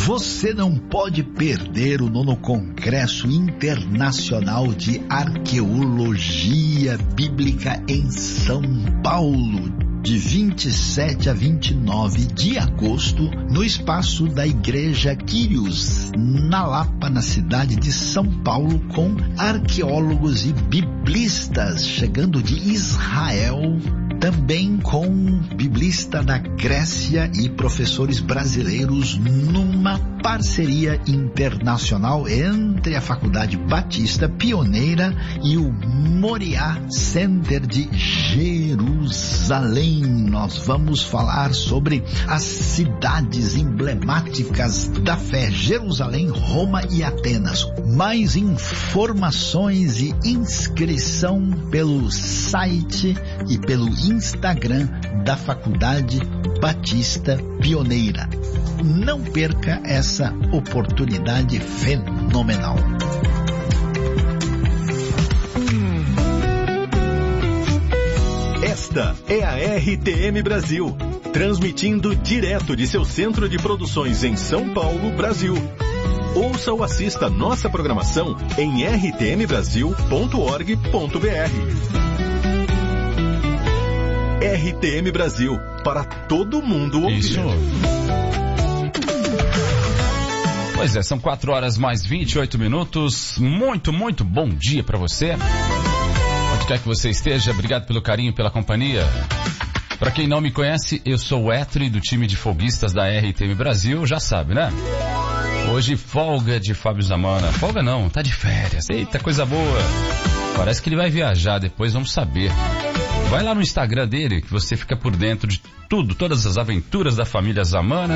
Você não pode perder o 9º Congresso Internacional de Arqueologia Bíblica em São Paulo, de 27 a 29 de agosto, no espaço da Igreja Quírios, na Lapa, na cidade de São Paulo, com arqueólogos e biblistas chegando de Israel, também com biblista da Grécia e professores brasileiros, numa parceria internacional entre a Faculdade Batista Pioneira e o Moriá Center de Jerusalém. Nós vamos falar sobre as cidades emblemáticas da fé: Jerusalém, Roma e Atenas. Mais informações e inscrição pelo site e pelo Instagram da Faculdade Batista Pioneira. Não perca essa oportunidade fenomenal. Esta é a RTM Brasil, transmitindo direto de seu centro de produções em São Paulo, Brasil. Ouça ou assista nossa programação em rtmbrasil.org.br. RTM Brasil, para todo mundo ouvir. Isso. Pois é, são 4 horas mais 28 minutos. Muito bom dia para você. Onde quer que você esteja, obrigado pelo carinho, pela companhia. Para quem não me conhece, eu sou o Etri, do time de foguistas da RTM Brasil, já sabe, né? Hoje folga de Fábio Zamana. Folga não, tá de férias. Eita, coisa boa. Parece que ele vai viajar, depois vamos saber. Vai lá no Instagram dele, que você fica por dentro de tudo, todas as aventuras da família Zamana.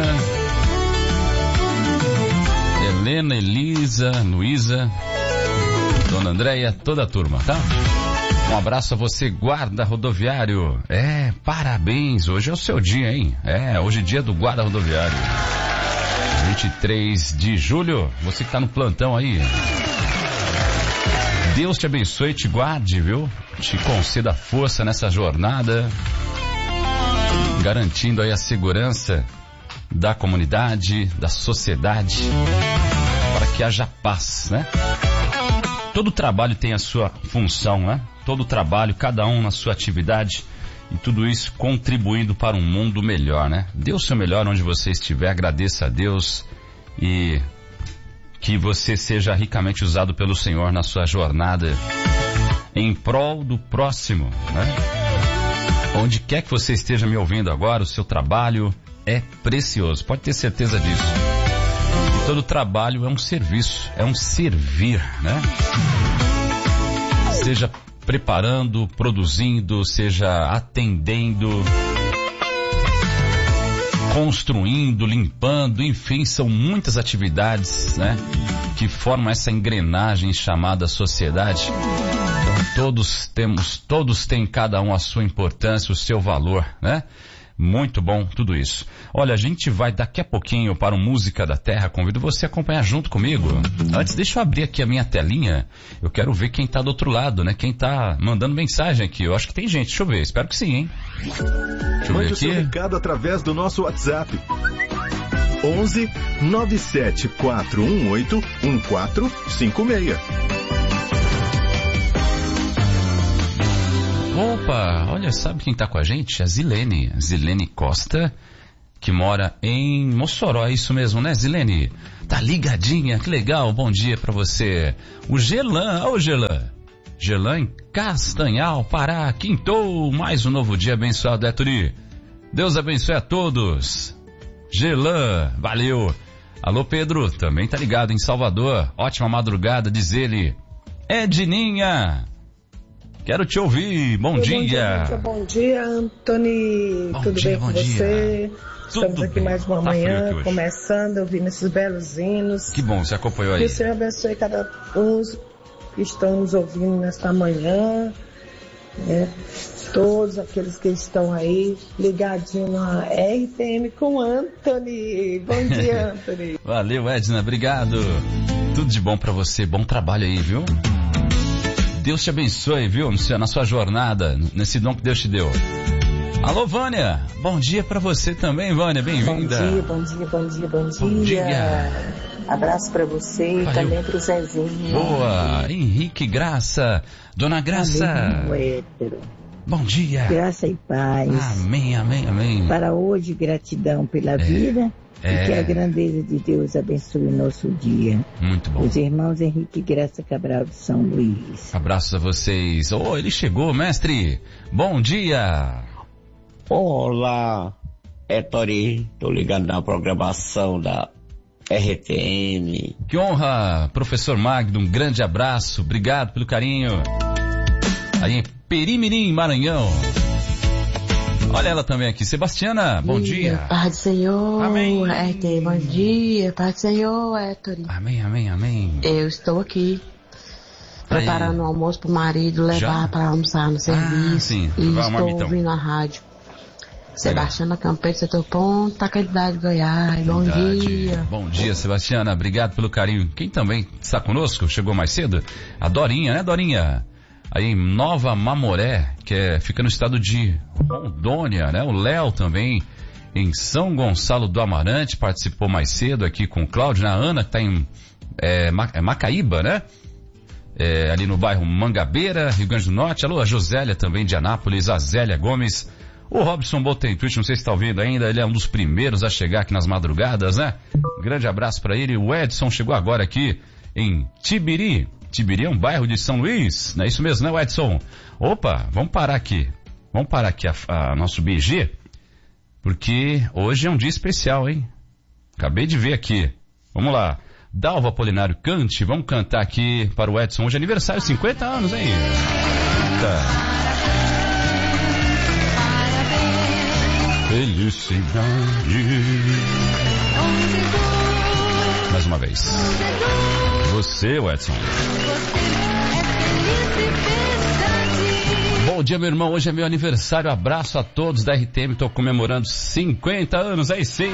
Helena, Elisa, Luísa, Dona Andréia, toda a turma, tá? Um abraço a você, guarda rodoviário. Parabéns, hoje é o seu dia, hein? Hoje é dia do guarda rodoviário. 23 de julho, você que tá no plantão aí. Deus te abençoe e te guarde, viu? Te conceda força nessa jornada, garantindo aí a segurança da comunidade, da sociedade, para que haja paz, né? Todo trabalho tem a sua função, né? Todo trabalho, cada um na sua atividade, e tudo isso contribuindo para um mundo melhor, né? Dê o seu melhor onde você estiver, agradeça a Deus e que você seja ricamente usado pelo Senhor na sua jornada em prol do próximo, né? Onde quer que você esteja me ouvindo agora, o seu trabalho é precioso, pode ter certeza disso. E todo trabalho é um serviço, é um servir, né? Seja preparando, produzindo, seja atendendo, construindo, limpando, enfim, são muitas atividades, né, que formam essa engrenagem chamada sociedade. Então todos têm cada um a sua importância, o seu valor, né? Muito bom tudo isso. Olha, a gente vai daqui a pouquinho para o Música da Terra. Convido você a acompanhar junto comigo. Antes, deixa eu abrir aqui a minha telinha. Eu quero ver quem tá do outro lado, né? Quem tá mandando mensagem aqui. Eu acho que tem gente. Deixa eu ver. Espero que sim, hein? Deixa eu ver aqui. Mande o seu recado através do nosso WhatsApp. 11 97 418 1456. Opa, olha, sabe quem tá com a gente? A Zilene Costa, que mora em Mossoró, é isso mesmo, né, Zilene? Tá ligadinha, que legal, bom dia pra você. O Gelan, Gelan em Castanhal, Pará, quintou, mais um novo dia abençoado, Eturi. Deus abençoe a todos. Gelan, valeu. Alô, Pedro, também tá ligado em Salvador, ótima madrugada, diz ele. Edninha, quero te ouvir, bom dia. Bom dia, Antony. Tudo bem com você? Estamos aqui mais uma manhã, começando, ouvindo esses belos hinos. Que bom, você acompanhou aí. Que o Senhor abençoe cada um que estão nos ouvindo nesta manhã, né? Todos aqueles que estão aí ligadinhos na RTM com Antony. Bom dia, Antony. Valeu, Edna, obrigado. Tudo de bom pra você, bom trabalho aí, viu? Deus te abençoe, viu? Na sua jornada, nesse dom que Deus te deu. Alô, Vânia, bom dia pra você também, Vânia, bem-vinda. Bom dia. Abraço pra você e também pro Zezinho. Boa, Henrique Graça, Dona Graça. Hétero. Bom dia. Graça e paz. Amém. Para hoje, gratidão pela vida e que a grandeza de Deus abençoe o nosso dia. Muito bom. Os irmãos Henrique Graça Cabral de São Luís. Abraços a vocês. Ele chegou, mestre. Bom dia. Olá, Tori, tô ligado na programação da RTM. Que honra, professor Magno, um grande abraço, obrigado pelo carinho. Aí em Perimirim, Maranhão. Olha ela também aqui, Sebastiana, bom dia. Paz do Senhor, amém. RTM, bom dia, paz do Senhor, Tori. Amém. Eu estou aqui preparando o almoço pro marido levar para almoçar no serviço. Sim. E estou ouvindo a rádio. Sebastiana Campeiro, Setor Ponto, Taquedade, Goiás. Bom dia. Bom dia, Sebastiana. Obrigado pelo carinho. Quem também está conosco, chegou mais cedo? A Dorinha, né, Dorinha? Aí em Nova Mamoré, fica no estado de Rondônia, né? O Léo também, em São Gonçalo do Amarante, participou mais cedo aqui com o Cláudio. A Ana, que está em Macaíba, né? Ali no bairro Mangabeira, Rio Grande do Norte. Alô, a Josélia também de Anápolis, a Zélia Gomes. O Robson Botentucci, não sei se está ouvindo ainda, ele é um dos primeiros a chegar aqui nas madrugadas, né? Grande abraço para ele. O Edson chegou agora aqui em Tibiri. Tibiri é um bairro de São Luís, não é isso mesmo, né, Edson? Opa, vamos parar aqui a nosso BG, porque hoje é um dia especial, hein? Acabei de ver aqui. Vamos lá. Dalva Apolinário, cante, vamos cantar aqui para o Edson. Hoje é aniversário, 50 anos, hein? Eita. Felicidade. Mais uma vez. Você, Edson. Bom dia, meu irmão. Hoje é meu aniversário. Abraço a todos da RTM. Estou comemorando 50 anos. Aí sim.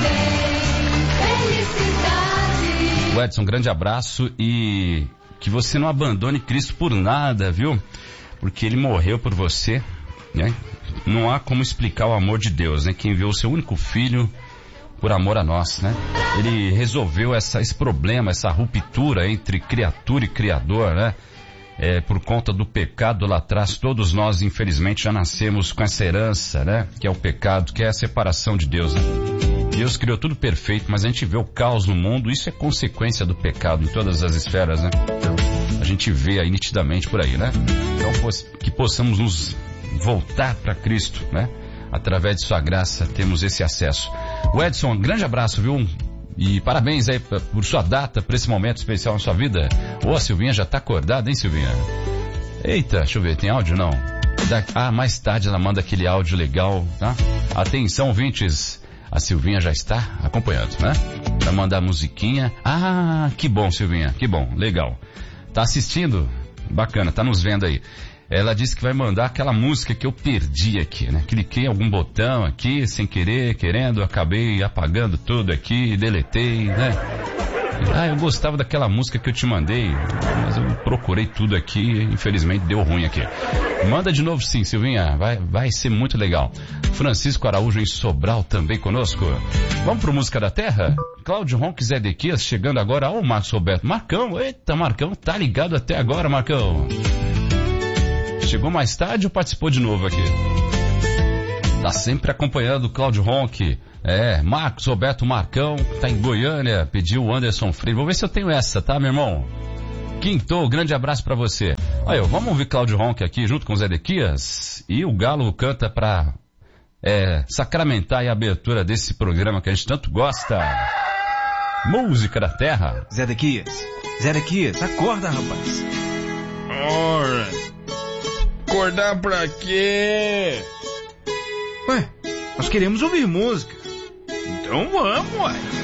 Edson, grande abraço e que você não abandone Cristo por nada, viu? Porque Ele morreu por você, né? Não há como explicar o amor de Deus, né? Que enviou o seu único filho por amor a nós, né? Ele resolveu esse problema, essa ruptura entre criatura e criador, né? Por conta do pecado lá atrás, todos nós, infelizmente, já nascemos com essa herança, né? Que é o pecado, que é a separação de Deus, né? Deus criou tudo perfeito, mas a gente vê o caos no mundo, isso é consequência do pecado em todas as esferas, né? A gente vê aí nitidamente por aí, né? Então, que possamos nos voltar para Cristo, né? Através de sua graça temos esse acesso. O Edson, um grande abraço, viu? E parabéns aí por sua data, por esse momento especial na sua vida. A Silvinha já tá acordada, hein, Silvinha? Eita, deixa eu ver, tem áudio não? Mais tarde ela manda aquele áudio legal, tá? Atenção, ouvintes, a Silvinha já está acompanhando, né? Vai mandar musiquinha. Que bom, Silvinha, que bom, legal. Tá assistindo? Bacana, tá nos vendo aí. Ela disse que vai mandar aquela música que eu perdi aqui, né? Cliquei em algum botão aqui, sem querer, querendo, acabei apagando tudo aqui, deletei, né? Eu gostava daquela música que eu te mandei, mas eu procurei tudo aqui, infelizmente deu ruim aqui. Manda de novo sim, Silvinha, vai ser muito legal. Francisco Araújo em Sobral também conosco. Vamos pro Música da Terra? Cláudio Ronques Edequias chegando agora ao Marcos Roberto. Marcão, eita, Marcão, tá ligado até agora, Marcão. Chegou mais tarde ou participou de novo aqui? Tá sempre acompanhando o Cláudio Ronque. Marcos Roberto Marcão, tá em Goiânia, pediu o Anderson Freire. Vou ver se eu tenho essa, tá, meu irmão? Quintou, grande abraço pra você. Aí, vamos ouvir Cláudio Ronque aqui junto com o Zedequias. E o Galo canta pra sacramentar a abertura desse programa que a gente tanto gosta. Música da Terra. Zedequias, acorda, rapaz. Ora. Acordar pra quê? Ué, nós queremos ouvir música. Então vamos, ué.